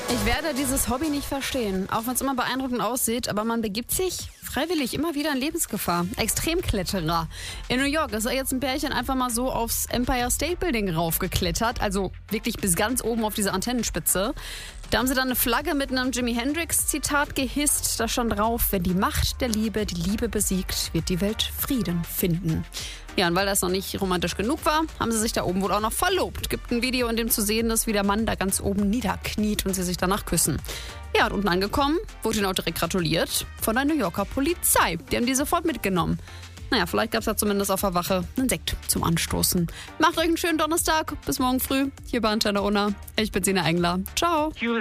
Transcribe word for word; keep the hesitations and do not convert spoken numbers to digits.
Ich werde dieses Hobby nicht verstehen, auch wenn es immer beeindruckend aussieht, aber man begibt sich freiwillig immer wieder in Lebensgefahr. Extremkletterer. In New York ist da jetzt ein Pärchen einfach mal so aufs Empire State Building raufgeklettert, also wirklich bis ganz oben auf diese Antennenspitze. Da haben sie dann eine Flagge mit einem Jimi Hendrix-Zitat gehisst. Da stand drauf: Wenn die Macht der Liebe die Liebe besiegt, wird die Welt Frieden finden. Ja, und weil das noch nicht romantisch genug war, haben sie sich da oben wohl auch noch verlobt. Gibt ein Video, in dem zu sehen ist, wie der Mann da ganz oben niederkniet und sie sich danach küssen. Ja, und unten angekommen, wurde ihnen auch direkt gratuliert von der New Yorker Polizei. Die haben die sofort mitgenommen. Naja, vielleicht gab es ja zumindest auf der Wache einen Sekt zum Anstoßen. Macht euch einen schönen Donnerstag. Bis morgen früh hier bei Antenne Unna. Ich bin Sina Engler. Ciao.